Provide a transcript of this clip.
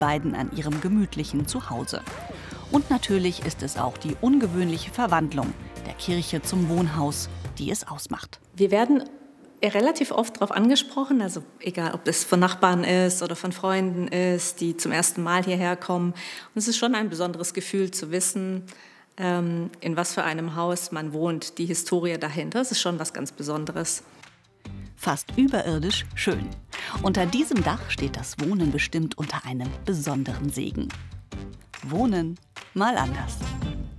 beiden an ihrem gemütlichen Zuhause. Und natürlich ist es auch die ungewöhnliche Verwandlung der Kirche zum Wohnhaus, die es ausmacht. Wir werden relativ oft darauf angesprochen, also egal, ob es von Nachbarn ist oder von Freunden ist, die zum ersten Mal hierher kommen. Und es ist schon ein besonderes Gefühl zu wissen, in was für einem Haus man wohnt, die Historie dahinter. Das ist schon was ganz Besonderes. Fast überirdisch schön. Unter diesem Dach steht das Wohnen bestimmt unter einem besonderen Segen. Wohnen mal anders.